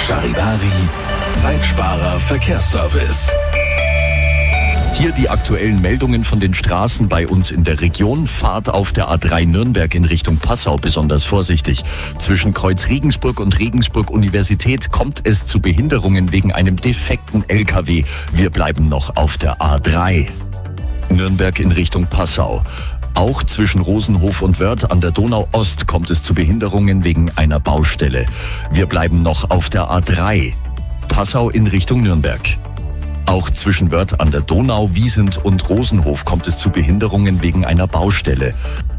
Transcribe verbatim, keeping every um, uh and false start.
Charivari, Zeitsparer Verkehrsservice. Hier die aktuellen Meldungen von den Straßen bei uns in der Region. Fahrt auf der A drei Nürnberg in Richtung Passau besonders vorsichtig. Zwischen Kreuz Regensburg und Regensburg Universität kommt es zu Behinderungen wegen einem defekten L K W. Wir bleiben noch auf der A drei. Nürnberg in Richtung Passau. Auch zwischen Rosenhof und Wörth an der Donau Ost kommt es zu Behinderungen wegen einer Baustelle. Wir bleiben noch auf der A drei. Passau in Richtung Nürnberg. Auch zwischen Wörth an der Donau, Wiesent und Rosenhof kommt es zu Behinderungen wegen einer Baustelle.